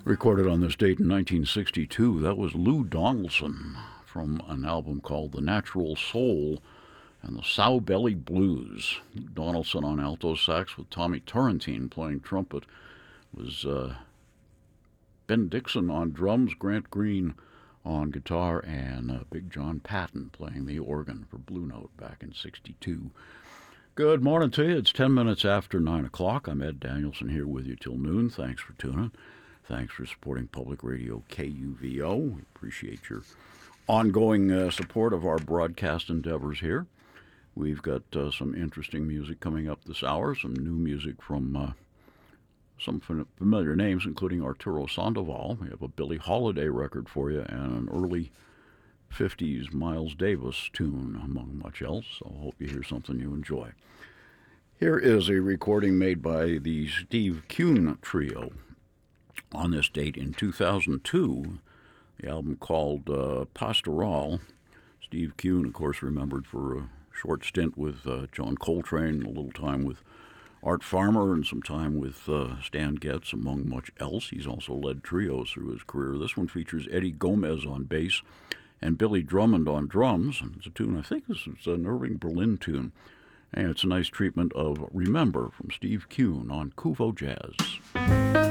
Recorded on this date in 1962, that was Lou Donaldson from an album called The Natural Soul and the Sow Belly Blues. Donaldson on alto sax with Tommy Turrentine playing trumpet. Was Ben Dixon on drums, Grant Green on guitar, and Big John Patton playing the organ for Blue Note back in '62. Good morning to you. It's 10 minutes after 9 o'clock. I'm Ed Danielson here with you till noon. Thanks for tuning. Thanks for supporting Public Radio KUVO. We appreciate your ongoing support of our broadcast endeavors here. We've got some interesting music coming up this hour, some new music from some familiar names, including Arturo Sandoval. We have a Billie Holiday record for you and an early 50s Miles Davis tune, among much else. So I hope you hear something you enjoy. Here is a recording made by the Steve Kuhn Trio on this date in 2002, the album called Pastoral. Steve Kuhn, of course, remembered for a short stint with John Coltrane, a little time with Art Farmer, and some time with Stan Getz, among much else. He's also led trios through his career. This one features Eddie Gomez on bass and Billy Drummond on drums. It's a tune, I think this is an Irving Berlin tune, and it's a nice treatment of Remember from Steve Kuhn on Kuvo Jazz.